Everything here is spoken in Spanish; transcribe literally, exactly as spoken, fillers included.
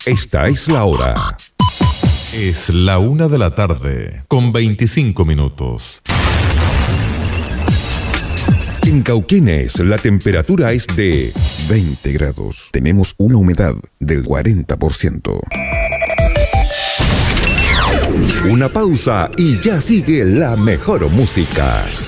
Esta es la hora. Es la una de la tarde, con veinticinco minutos. En Cauquenes, la temperatura es de veinte grados. Tenemos una humedad del cuarenta por ciento. Una pausa y ya sigue la mejor música.